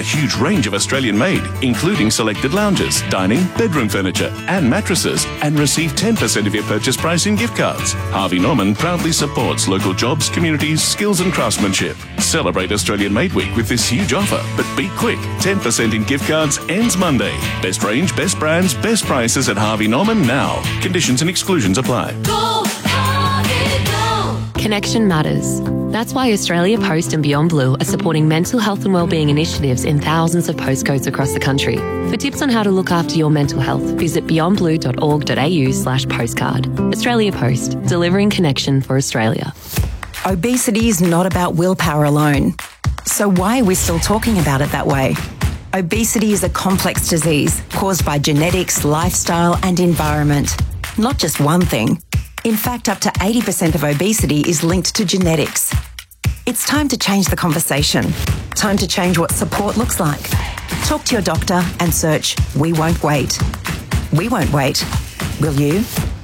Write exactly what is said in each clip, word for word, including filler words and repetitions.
huge range of Australian-made, including selected lounges, dining, bedroom furniture and mattresses, and receive ten percent of your purchase price in gift cards. Harvey Norman proudly supports local jobs, communities, skills and craftsmanship. Celebrate Australian-made week with this huge offer, but be quick. ten percent in gift cards ends Monday. Best range, best brands, best prices at Harvey Norman now. Conditions and exclusions apply. Go, Harvey, go. Connection matters. That's why Australia Post and Beyond Blue are supporting mental health and wellbeing initiatives in thousands of postcodes across the country. For tips on how to look after your mental health, visit beyondblue.org.au slash postcard. Australia Post, delivering connection for Australia. Obesity is not about willpower alone. So why are we still talking about it that way? Obesity is a complex disease caused by genetics, lifestyle and environment. Not just one thing. In fact, up to eighty percent of obesity is linked to genetics. It's time to change the conversation. Time to change what support looks like. Talk to your doctor and search We Won't Wait. We won't wait. Will you?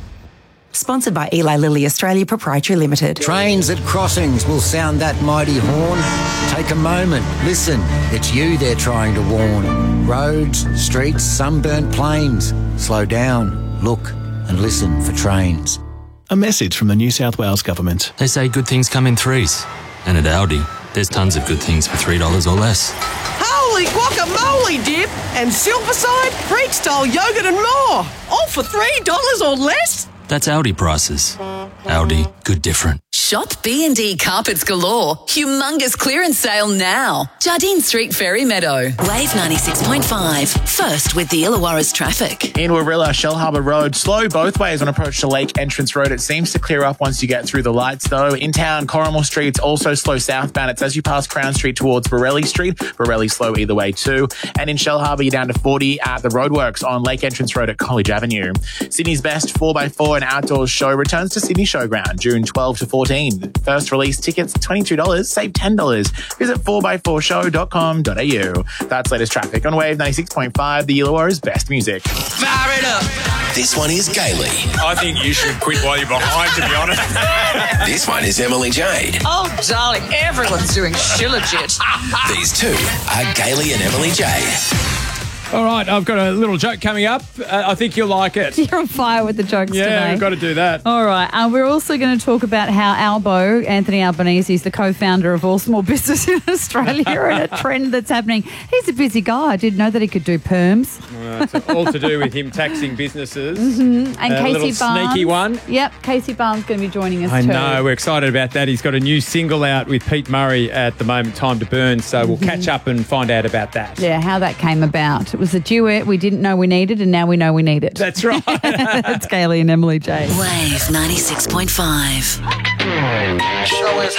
Sponsored by Eli Lilly Australia Proprietary Limited. Trains at crossings will sound that mighty horn. Take a moment, listen, it's you they're trying to warn. Roads, streets, sunburnt plains. Slow down, look and listen for trains. A message from the New South Wales Government. They say good things come in threes. And at Aldi, there's tons of good things for three dollars or less. Holy guacamole dip and Silverside, Greek-style yogurt and more. All for three dollars or less? That's Aldi prices. Aldi, good different. Shop B and D Carpets Galore. Humongous clearance sale now. Jardine Street, Ferry Meadow. Wave ninety-six point five. First with the Illawarra's traffic. In Warrilla, Shell Harbour Road, slow both ways on approach to Lake Entrance Road. It seems to clear up once you get through the lights, though. In town, Corrimal Street's also slow southbound. It's as you pass Crown Street towards Borelli Street. Borelli slow either way too. And in Shell Harbour, you're down to forty at the roadworks on Lake Entrance Road at College Avenue. Sydney's best four by four and outdoors show returns to Sydney Showground June twelfth to fourteen. First release tickets twenty-two dollars, save ten dollars. Visit four by four show dot com dot a u. That's latest traffic on Wave ninety-six point five, the Illawarra's best music. Fire it up. This one is Gailey. I think you should quit while you're behind, to be honest. This one is Emily Jade. Oh, darling, everyone's doing shilajit. These two are Gailey and Emily Jade. All right, I've got a little joke coming up. Uh, I think you'll like it. You're on fire with the jokes yeah, today. Yeah, we've got to do that. All right, uh, we're also going to talk about how Albo, Anthony Albanese, is the co-founder of all small business in Australia and a trend that's happening. He's a busy guy. I didn't know that he could do perms. Uh, it's all to do with him taxing businesses. Mm-hmm. And uh, Casey a little Barnes. sneaky one. Yep, Casey Barnes going to be joining us I too. know, we're excited about that. He's got a new single out with Pete Murray at the moment, Time to Burn, so we'll mm-hmm. catch up and find out about that. Yeah, how that came about. It was a duet we didn't know we needed, and now we know we need it. That's right. That's Gailey and Emily J. Wave ninety-six point five. Show is